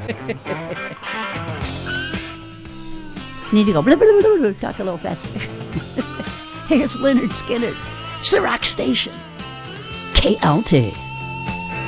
Need to go blah, blah, blah, blah, blah, talk a little faster. Here's Leonard Skinner. It's the Rock Station. KLT.